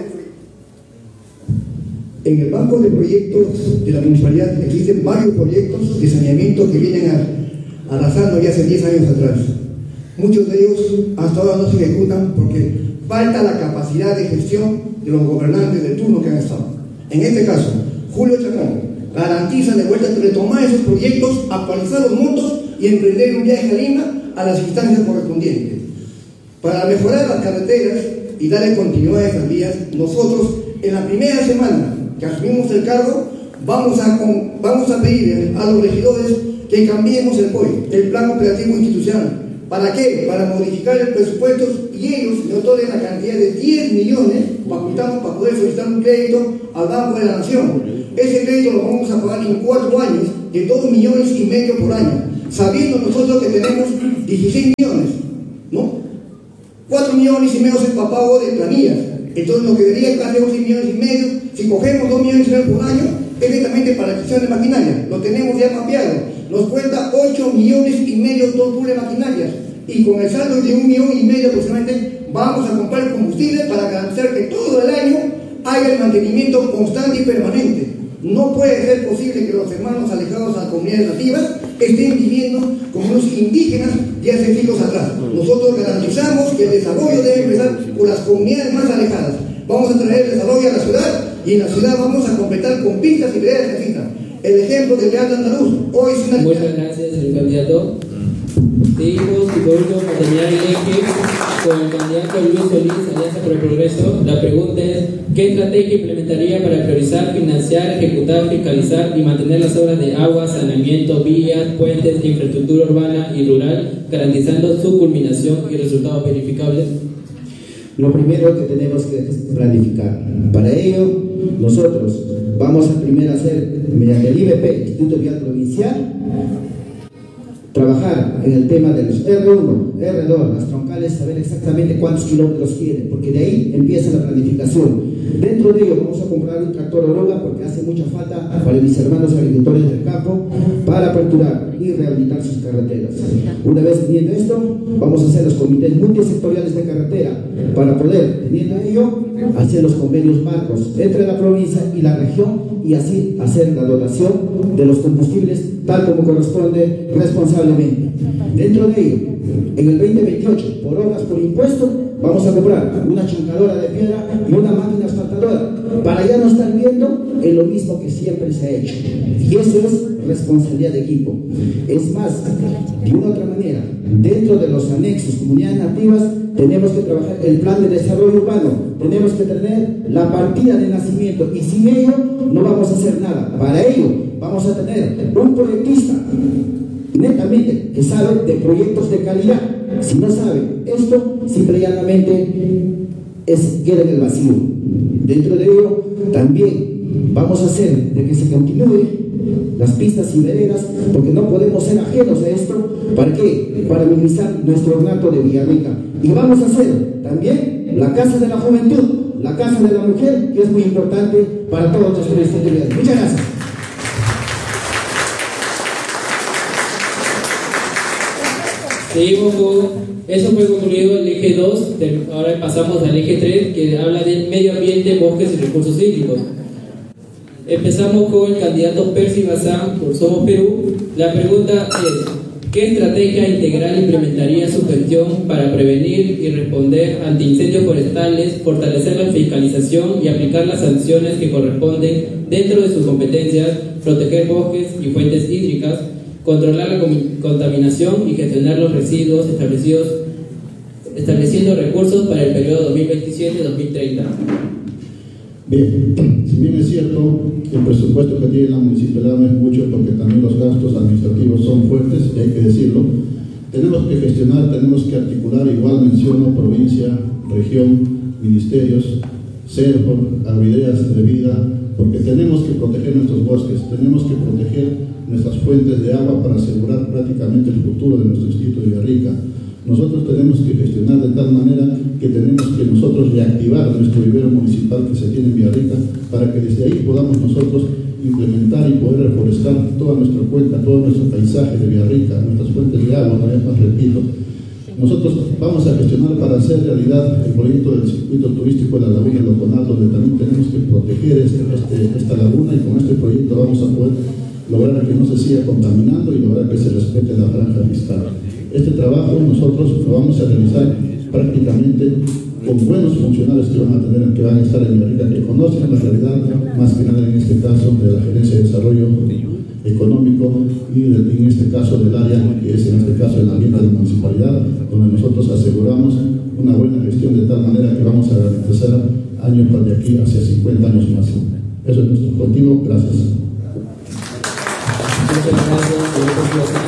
en el banco de proyectos de la municipalidad existen varios proyectos de saneamiento que vienen a arrasando ya hace diez años atrás. Muchos de ellos hasta ahora no se ejecutan porque falta la capacidad de gestión de los gobernantes de turno que han estado. En este caso, Julio Chacón garantiza de vuelta retomar esos proyectos, actualizar los montos y emprender un viaje a Lima a las instancias correspondientes. Para mejorar las carreteras y darle continuidad a esas vías, nosotros en la primera semana que asumimos el cargo vamos a, vamos a pedir a los regidores que cambiemos el P O I, el Plan Operativo Institucional. ¿Para qué? Para modificar el presupuesto y ellos me otorguen la cantidad de diez millones facultamos para poder solicitar un crédito al Banco de la Nación. Ese crédito lo vamos a pagar en cuatro años de dos millones y medio por año, sabiendo nosotros que tenemos dieciséis millones, ¿no? cuatro millones y medio es para pago de planillas. Entonces nos quedaría casi once millones y medio. Si cogemos dos millones y medio por año, es directamente para la adquisición de maquinaria. Lo tenemos ya mapeado. Nos cuesta ocho millones y medio dos pure maquinarias. Y con el saldo de un millón y medio aproximadamente, vamos a comprar combustible para garantizar que todo el año haya el mantenimiento constante y permanente. No puede ser posible que los hermanos alejados a las comunidades nativas estén viviendo como los indígenas de hace siglos atrás. Nosotros garantizamos que el desarrollo debe empezar por las comunidades más alejadas. Vamos a traer el desarrollo a la ciudad y en la ciudad vamos a completar con pistas y veredas que necesitan. El ejemplo del Real de Andaluz hoy es una... Muchas gracias, señor candidato. Seguimos y por último, para terminar el eje, con el candidato Luis Solís, Alianza por el Progreso. La pregunta es: ¿qué estrategia implementaría para priorizar, financiar, ejecutar, fiscalizar y mantener las obras de agua, saneamiento, vías, puentes, infraestructura urbana y rural, garantizando su culminación y resultados verificables? Lo primero que tenemos que es planificar. Para ello, nosotros vamos a primero hacer, mediante el I B P, Instituto Vial Provincial, trabajar en el tema de los R uno, R dos, las troncales, saber exactamente cuántos kilómetros quieren, porque de ahí empieza la planificación. Dentro de ello vamos a comprar un tractor oruga porque hace mucha falta para mis hermanos agricultores del campo para aperturar y rehabilitar sus carreteras. Una vez teniendo esto, vamos a hacer los comités multisectoriales de carretera para poder, teniendo ello, hacer los convenios marcos entre la provincia y la región y así hacer la dotación de los combustibles tal como corresponde responsablemente. Dentro de ello, en el veinte veintiocho, por obras por impuesto, vamos a comprar una chancadora de piedra y una máquina asfaltadora para ya no estar viendo en lo mismo que siempre se ha hecho. Y eso es responsabilidad de equipo. Es más, de una u otra manera, dentro de los anexos comunidades nativas, tenemos que trabajar el plan de desarrollo urbano, tenemos que tener la partida de nacimiento y sin ello no vamos a hacer nada. Para ello vamos a tener un proyectista netamente que sabe de proyectos de calidad. Si no sabe esto, simple y llanamente es, queda en el vacío. Dentro de ello también vamos a hacer de que se continúe las pistas y veredas, porque no podemos ser ajenos a esto. ¿Para qué? Para minimizar nuestro ornato de Villarrica. Y vamos a hacer también la Casa de la Juventud, la Casa de la Mujer, que es muy importante para todos nuestros estudiantes. Muchas gracias. Seguimos con, eso fue concluido el eje dos, ahora pasamos al eje tres, que habla del medio ambiente, bosques y recursos hídricos. Empezamos con el candidato Percy Bazán por Somos Perú. La pregunta es: ¿qué estrategia integral implementaría su gestión para prevenir y responder ante incendios forestales, fortalecer la fiscalización y aplicar las sanciones que corresponden dentro de sus competencias, proteger bosques y fuentes hídricas, controlar la contaminación y gestionar los residuos establecidos, estableciendo recursos para el periodo dos mil veintisiete a dos mil treinta? Bien, si bien es cierto que el presupuesto que tiene la municipalidad no es mucho, porque también los gastos administrativos son fuertes, y hay que decirlo, tenemos que gestionar, tenemos que articular, igual menciono, provincia, región, ministerios, CERFOR, agroideas de vida, porque tenemos que proteger nuestros bosques, tenemos que proteger nuestras fuentes de agua para asegurar prácticamente el futuro de nuestro distrito de Villarrica. Nosotros tenemos que gestionar de tal manera que tenemos que nosotros reactivar nuestro vivero municipal que se tiene en Villarrica para que desde ahí podamos nosotros implementar y poder reforestar toda nuestra cuenca, todo nuestro paisaje de Villarrica, nuestras fuentes de agua, una vez más repito. Nosotros vamos a gestionar para hacer realidad el proyecto del circuito turístico de la laguna de Loconal, donde también tenemos que proteger este, este, esta laguna, y con este proyecto vamos a poder lograr que no se siga contaminando y lograr que se respete la franja fiscal. Este trabajo nosotros lo vamos a realizar prácticamente con buenos funcionarios que van a tener, que van a estar en Villarrica, que conocen la realidad, más que nada en este caso de la Gerencia de Desarrollo Económico y de, en este caso del área, que es en este caso el ambiente de la municipalidad, donde nosotros aseguramos una buena gestión de tal manera que vamos a garantizar años para de aquí hacia cincuenta años más. Eso es nuestro objetivo. Gracias. Muchas gracias, señor.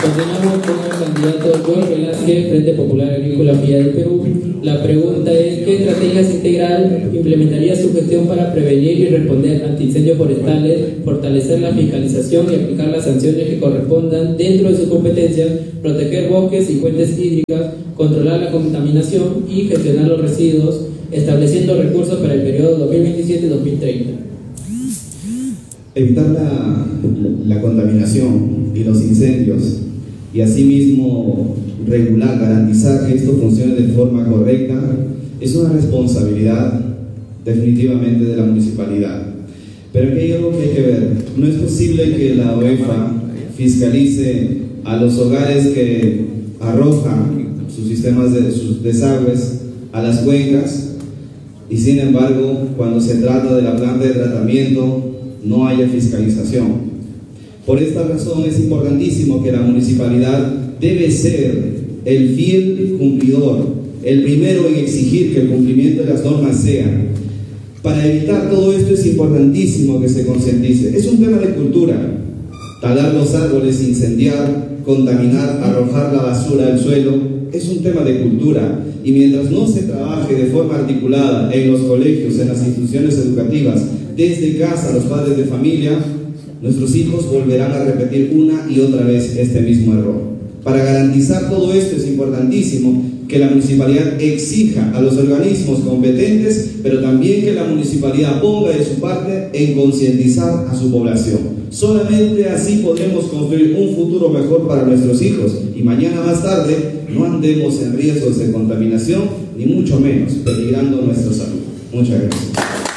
Continuamos con el candidato Joel Velázquez, Frente Popular Agrícola Vía del Perú. La pregunta es: ¿qué estrategias integral implementaría su gestión para prevenir y responder ante incendios forestales, fortalecer la fiscalización y aplicar las sanciones que correspondan dentro de sus competencias, proteger bosques y fuentes hídricas, controlar la contaminación y gestionar los residuos, estableciendo recursos para el periodo dos mil veintisiete a dos mil treinta? Evitar la, la contaminación y los incendios, y asimismo regular, garantizar que esto funcione de forma correcta, es una responsabilidad definitivamente de la municipalidad. Pero aquí hay algo que hay que ver. No es posible que la UEFA fiscalice a los hogares que arrojan sus sistemas de sus desagües a las cuencas, y sin embargo, cuando se trata de la planta de tratamiento, no haya fiscalización. Por esta razón es importantísimo que la municipalidad debe ser el fiel cumplidor, el primero en exigir que el cumplimiento de las normas sea. Para evitar todo esto es importantísimo que se concientice. Es un tema de cultura. Talar los árboles, incendiar, contaminar, arrojar la basura al suelo, es un tema de cultura. Y mientras no se trabaje de forma articulada en los colegios, en las instituciones educativas, desde casa, los padres de familia, nuestros hijos volverán a repetir una y otra vez este mismo error. Para garantizar todo esto es importantísimo que la municipalidad exija a los organismos competentes, pero también que la municipalidad ponga de su parte en concientizar a su población. Solamente así podremos construir un futuro mejor para nuestros hijos, y mañana más tarde no andemos en riesgos de contaminación, ni mucho menos peligrando nuestra salud. Muchas gracias.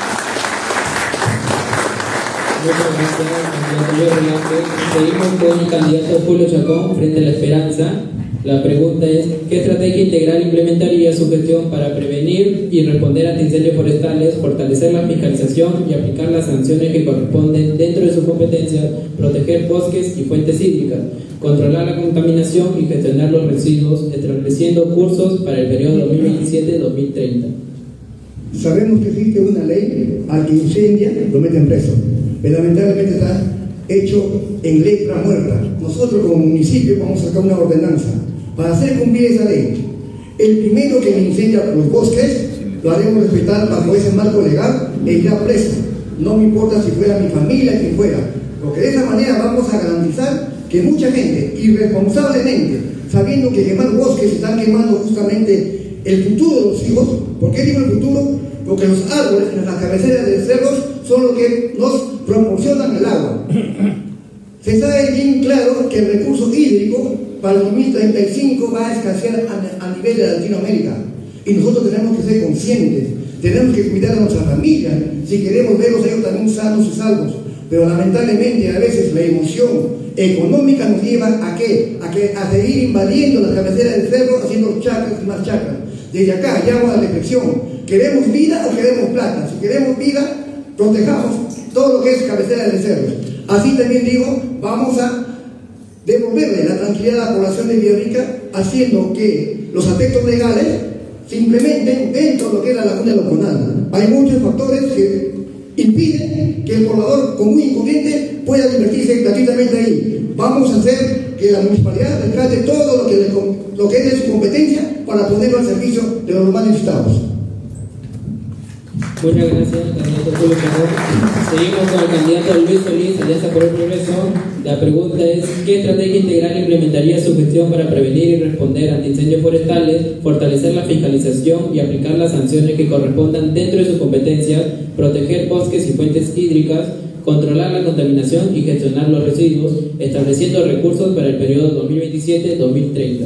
Muchas gracias, candidato Joel Velázquez. Seguimos con el candidato Julio Chacón, Frente a la Esperanza. La pregunta es: ¿qué estrategia integral implementaría su gestión para prevenir y responder ante incendios forestales, fortalecer la fiscalización y aplicar las sanciones que corresponden dentro de sus competencias, proteger bosques y fuentes hídricas, controlar la contaminación y gestionar los residuos, estableciendo cursos para el periodo dos mil veintisiete a dos mil treinta? Sabemos que existe una ley: al que incendia lo meten preso, pero lamentablemente está hecho en letra muerta. Nosotros como municipio vamos a sacar una ordenanza para hacer cumplir esa ley. El primero que incendia los bosques lo haremos respetar bajo ese marco legal e irá preso. No me importa si fuera mi familia, quien fuera, porque de esa manera vamos a garantizar que mucha gente, irresponsablemente, sabiendo que quemar bosques están quemando justamente el futuro de los hijos. ¿Por qué digo el futuro? Porque los árboles en las cabeceras de cerros son los que nos proporcionan el agua. Se sabe bien claro que el recurso hídrico para el dos mil treinta y cinco va a escasear a, a nivel de Latinoamérica, y nosotros tenemos que ser conscientes, tenemos que cuidar a nuestra familia si queremos verlos ellos también sanos y salvos. Pero lamentablemente a veces la emoción económica nos lleva a qué, a, que, a seguir invadiendo las cabeceras del cerro, haciendo chacras y más chacras. Desde acá llamo a la reflexión: ¿queremos vida o queremos plata? Si queremos vida, protejamos todo lo que es cabecera de cerros. Así también digo, vamos a devolverle la tranquilidad a la población de Villarrica, haciendo que los aspectos legales se implementen dentro de lo que es la laguna loconal. Hay muchos factores que impiden que el poblador común y corriente pueda divertirse gratuitamente ahí. Vamos a hacer que la municipalidad rescate todo lo que, le, lo que es de su competencia para ponerlo al servicio de los más necesitados. Muchas gracias, candidato Julio Chacón. Seguimos con el candidato Luis Solís, Alianza por el Progreso. La pregunta es: ¿qué estrategia integral implementaría su gestión para prevenir y responder ante incendios forestales, fortalecer la fiscalización y aplicar las sanciones que correspondan dentro de sus competencias, proteger bosques y fuentes hídricas, controlar la contaminación y gestionar los residuos, estableciendo recursos para el periodo dos mil veintisiete a dos mil treinta?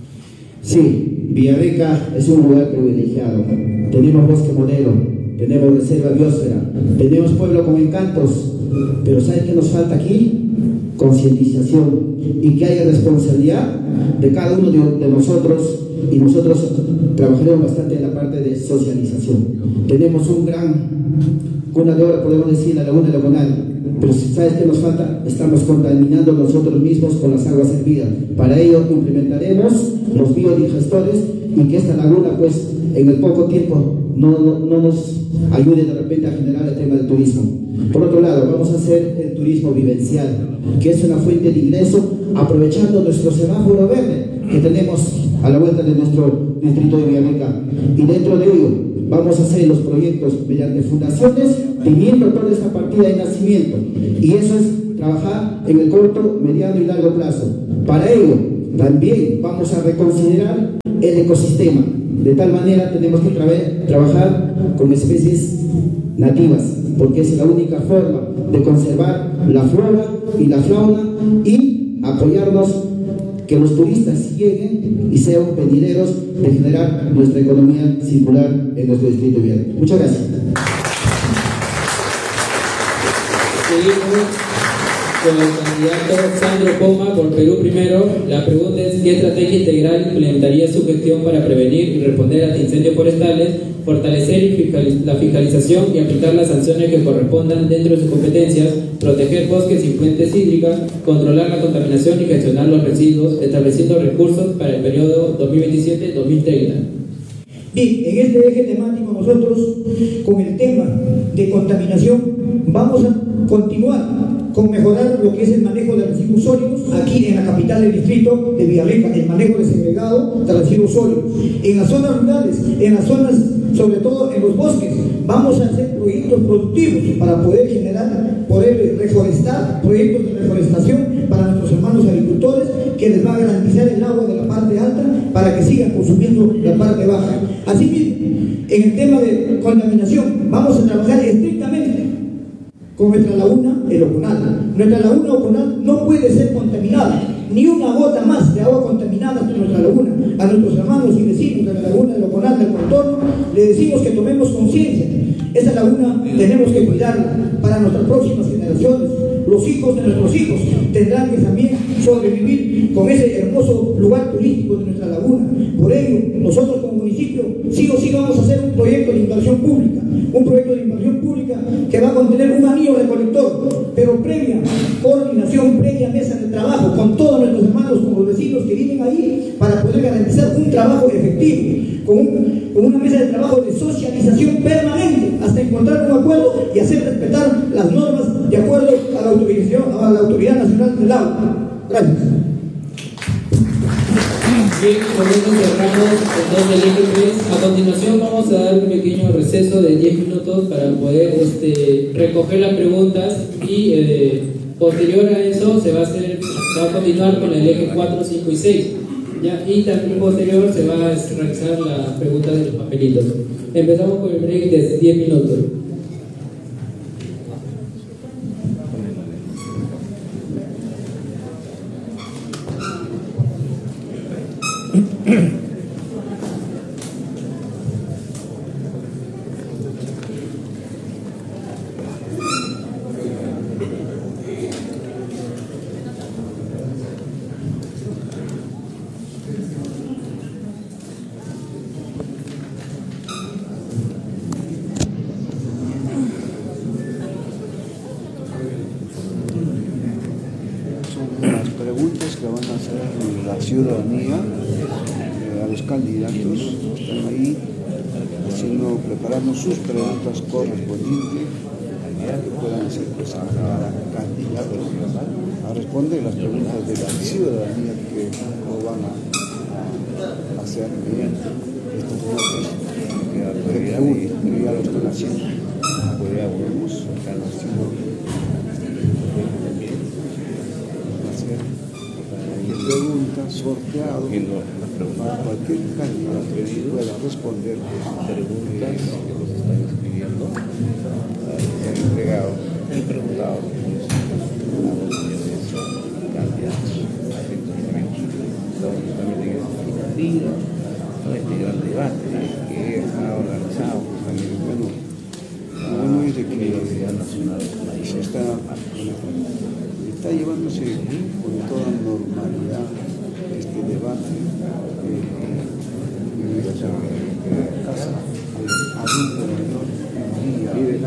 Sí, Villarrica es un lugar privilegiado. Tenemos bosque modelo, tenemos reserva biosfera, tenemos pueblo con encantos, pero ¿sabe qué nos falta aquí? Concientización, y que haya responsabilidad de cada uno de, de nosotros, y nosotros trabajaremos bastante en la parte de socialización. Tenemos un gran cuna de oro, podemos decir, la laguna lagunal, pero ¿sabes qué nos falta? Estamos contaminando nosotros mismos con las aguas hervidas. Para ello implementaremos los biodigestores, y que esta laguna pues en el poco tiempo no, no, no nos ayude de repente a generar el tema del turismo. Por otro lado, vamos a hacer el turismo vivencial, que es una fuente de ingreso aprovechando nuestro semáforo verde que tenemos a la vuelta de nuestro distrito de Villarrica. Y dentro de ello vamos a hacer los proyectos mediante fundaciones, teniendo toda esta partida de nacimiento. Y eso es trabajar en el corto, mediano y largo plazo. Para ello, también vamos a reconsiderar el ecosistema. De tal manera tenemos que tra- trabajar con especies nativas, porque es la única forma de conservar la flora y la fauna y apoyarnos que los turistas lleguen y sean venideros de generar nuestra economía circular en nuestro distrito de Villarrica. Muchas gracias. Seguimos con el candidato Sandro Poma por Perú Primero. La pregunta es: ¿qué estrategia integral implementaría su gestión para prevenir y responder a incendios forestales, fortalecer la fiscalización y aplicar las sanciones que correspondan dentro de sus competencias, proteger bosques y fuentes hídricas, controlar la contaminación y gestionar los residuos, estableciendo recursos para el periodo dos mil veintisiete a dos mil treinta? Bien, en este eje temático nosotros, con el tema de contaminación, vamos a continuar con mejorar lo que es el manejo de residuos sólidos aquí en la capital del distrito de Villarrica, el manejo de segregado de residuos sólidos. En las zonas rurales, en las zonas, sobre todo en los bosques, vamos a hacer proyectos productivos para poder generar, poder reforestar, proyectos de reforestación para nuestros hermanos agricultores, que les va a garantizar el agua de la parte alta para que sigan consumiendo la parte baja. Asimismo, en el tema de contaminación, vamos a trabajar estrictamente con nuestra laguna, el Oconal. Nuestra laguna Oconal no puede ser contaminada, ni una gota más de agua contaminada en nuestra laguna. A nuestros hermanos y vecinos de la laguna del Oconal, del contorno, le decimos que tomemos conciencia. Esa laguna tenemos que cuidarla para nuestras próximas generaciones. Los hijos de nuestros hijos tendrán que también sobrevivir con ese hermoso lugar turístico de nuestra laguna. Por ello, nosotros como municipio sí o sí vamos a hacer un proyecto de inversión pública, un proyecto de inversión pública que va a contener un anillo recolector, pero previa coordinación, previa mesa de trabajo con todos nuestros hermanos, con los vecinos que viven ahí, para poder garantizar un trabajo efectivo, con, un, con una mesa de trabajo de socialización permanente, hasta encontrar un acuerdo y hacer respetar las normas de acuerdo a la autorización, a la Autoridad Nacional del Agua. Gracias. Bien, con esto cerramos entonces el eje tres. A continuación vamos a dar un pequeño receso de diez minutos para poder este, recoger las preguntas y eh, posterior a eso se va a hacer, va a continuar con el eje cuatro, cinco y seis. ¿Ya? Y también posterior se va a realizar las preguntas de los papelitos. Empezamos con el break de diez minutos. Ciudadanía, eh, a los candidatos que están ahí haciendo, preparando sus preguntas correspondientes que puedan ser pues, a cada candidato a responder las preguntas de la ciudadanía que lo van a hacer mediante estos notas que preguntan, que ya lo están haciendo. Podemos estar haciendo preguntas sorteado para cualquier candidato que pueda responder preguntas que los están escribiendo, se han entregado el preguntado a los candidatos también en esta partida, este gran debate que ha organizado también el Perú. Bueno, es de que la Universidad Nacional se está está llevándose con toda normalidad este debate eh, en esta casa del adulto mayor en día,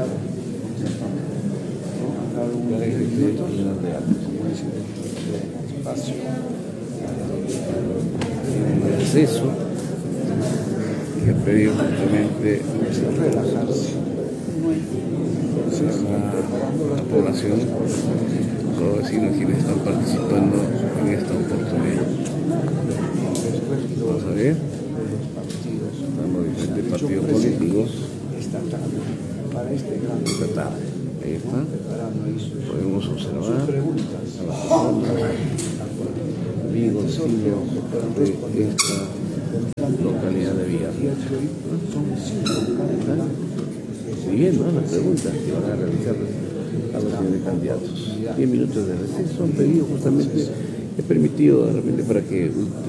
¿no? A dar un decreto como es el espacio, en el receso, que ha pedido justamente relajarse. a la población, todos los vecinos quienes están participando en esta oportunidad. Vamos a ver, están los diferentes partidos políticos Para este gran esta tarde. Ahí está, podemos observar a las personas amigos de esta localidad de Villarrica. Siguiendo las preguntas que van a realizar a los señores candidatos. diez minutos de receso han pedido justamente, he permitido de repente para que